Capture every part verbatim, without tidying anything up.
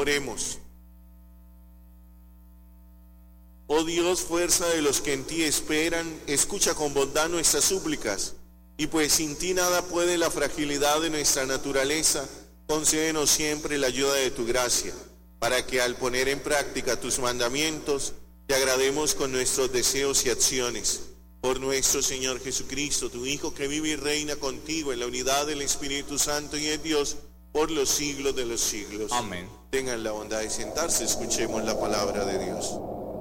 Oremos. Oh Dios, fuerza de los que en ti esperan, escucha con bondad nuestras súplicas, y pues sin ti nada puede la fragilidad de nuestra naturaleza, concédenos siempre la ayuda de tu gracia, para que al poner en práctica tus mandamientos, te agrademos con nuestros deseos y acciones. Por nuestro Señor Jesucristo, tu Hijo, que vive y reina contigo en la unidad del Espíritu Santo y en Dios, por los siglos de los siglos. Amén. Tengan la bondad de sentarse, escuchemos la palabra de Dios.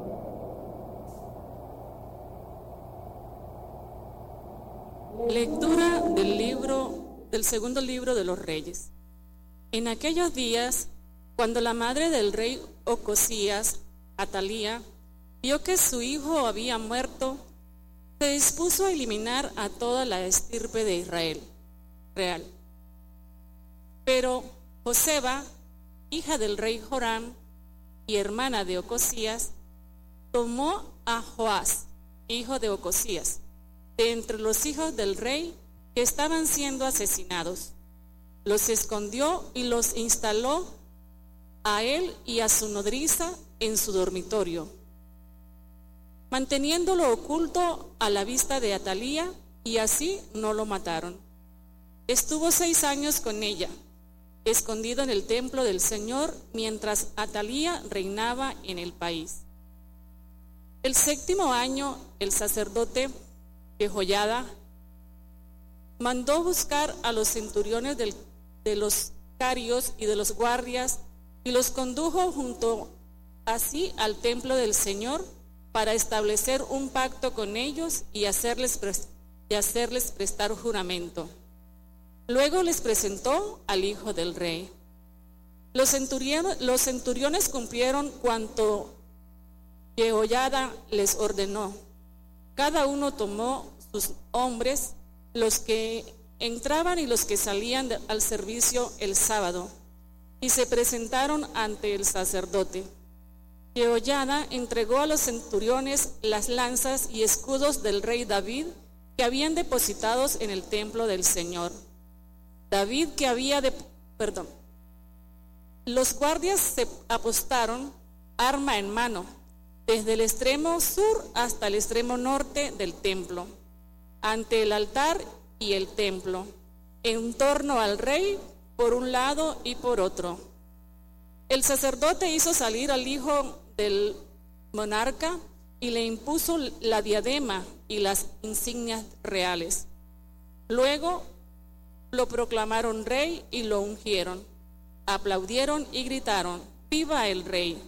Lectura del libro, del segundo libro de los Reyes. En aquellos días, cuando la madre del rey Ocosías, Atalía, vio que su hijo había muerto, se dispuso a eliminar a toda la estirpe de Israel real. Pero Joseba, hija del rey Joram y hermana de Ocosías, tomó a Joás, hijo de Ocosías, de entre los hijos del rey que estaban siendo asesinados. Los escondió y los instaló a él y a su nodriza en su dormitorio, manteniéndolo oculto a la vista de Atalía, y así no lo mataron. Estuvo seis años con ella, escondido en el templo del Señor, mientras Atalía reinaba en el país. El séptimo año, el sacerdote Jehoiada mandó buscar a los centuriones del, de los carios y de los guardias, y los condujo junto así al templo del Señor, para establecer un pacto con ellos y hacerles, y hacerles prestar juramento. Luego les presentó al hijo del rey. Los centuriones, los centuriones cumplieron cuanto Jehoiada les ordenó. Cada uno tomó sus hombres, los que entraban y los que salían de, al servicio el sábado, y se presentaron ante el sacerdote. Jehoiada entregó a los centuriones las lanzas y escudos del rey David, que habían depositados en el templo del Señor. David que había de, perdón. Los guardias se apostaron arma en mano, desde el extremo sur hasta el extremo norte del templo, ante el altar y el templo, en torno al rey por un lado y por otro. El sacerdote hizo salir al hijo del monarca y le impuso la diadema y las insignias reales. Luego lo proclamaron rey y lo ungieron. Aplaudieron y gritaron: ¡Viva el rey!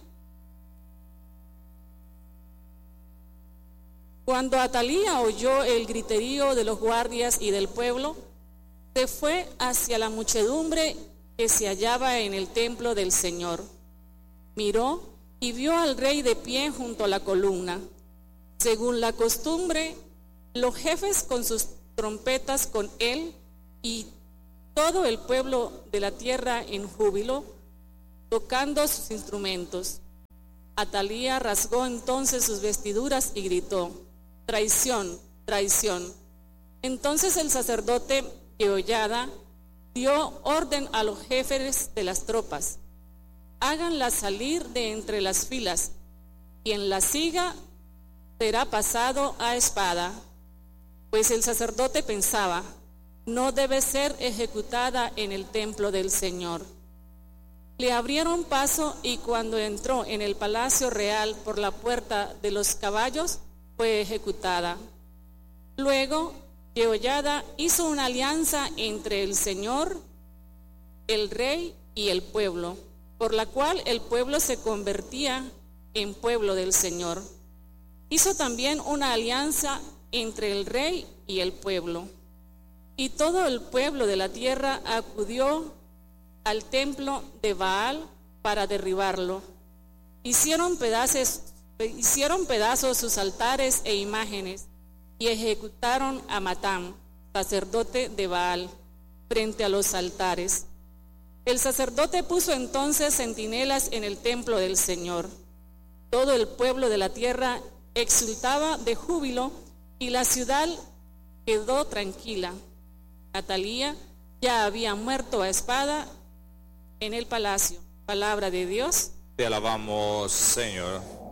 Cuando Atalía oyó el griterío de los guardias y del pueblo, se fue hacia la muchedumbre que se hallaba en el templo del Señor. Miró y vio al rey de pie junto a la columna. Según la costumbre, los jefes con sus trompetas con él, y todo el pueblo de la tierra en júbilo, tocando sus instrumentos. Atalía rasgó entonces sus vestiduras y gritó: traición, traición. Entonces el sacerdote Jehoiada dio orden a los jefes de las tropas: háganla salir de entre las filas, quien la siga será pasado a espada. Pues el sacerdote pensaba: no debe ser ejecutada en el templo del Señor. Le abrieron paso, y cuando entró en el palacio real por la puerta de los caballos, fue ejecutada. Luego Jehoiada hizo una alianza entre el Señor, el rey y el pueblo, por la cual el pueblo se convertía en pueblo del Señor. Hizo también una alianza entre el rey y el pueblo, y todo el pueblo de la tierra acudió al templo de Baal para derribarlo. Hicieron pedazos, hicieron pedazos sus altares e imágenes, y ejecutaron a Matán, sacerdote de Baal, frente a los altares. El sacerdote puso entonces centinelas en el templo del Señor. Todo el pueblo de la tierra exultaba de júbilo, y la ciudad quedó tranquila. Atalía ya había muerto a espada en el palacio, Palabra de Dios. Te alabamos, Señor.